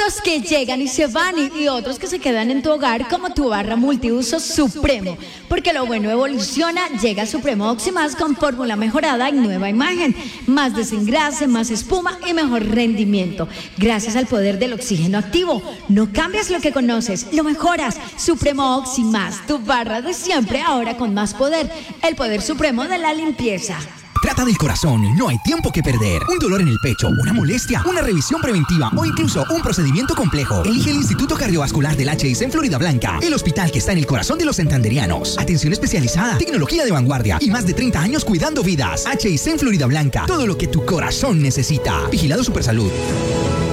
productos que llegan y se van y otros que se quedan en tu hogar, como tu barra multiuso Supremo. Porque lo bueno evoluciona, llega Supremo Oxymás con fórmula mejorada y nueva imagen. Más desengrase, más espuma y mejor rendimiento. Gracias al poder del oxígeno activo. No cambias lo que conoces, lo mejoras. Supremo Oxymás, tu barra de siempre, ahora con más poder. El poder supremo de la limpieza. Trata del corazón, no hay tiempo que perder. Un dolor en el pecho, una molestia, una revisión preventiva o incluso un procedimiento complejo. Elige el Instituto Cardiovascular del HIC en Florida Blanca, el hospital que está en el corazón de los santanderianos. Atención especializada, tecnología de vanguardia y más de 30 años cuidando vidas. HIC en Florida Blanca, todo lo que tu corazón necesita. Vigilado Supersalud.